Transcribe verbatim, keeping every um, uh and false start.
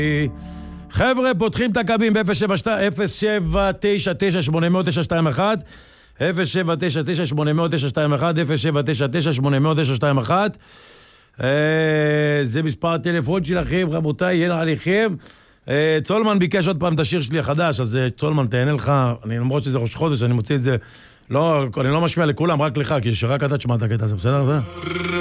חבר'ה, פותחים את הקווים ב-אפס שבע תשע תשע שמונה תשע שתיים אחת, אפס שבע תשע תשע שמונה תשע שתיים אחת, אפס שבע תשע תשע שמונה תשע שתיים אחת. זה מספר הטלפון שלכם, רבותיי, יהיה עליכם. צולמן ביקש עוד פעם את השיר שלי החדש, אז צולמן, תהנה לך. אני למרות שזה ראש חודש, אני מוציא את זה, לא, אני לא משמיע לכולם, רק לך, כי שרק אתה תשמע את הקטע הזה, בסדר?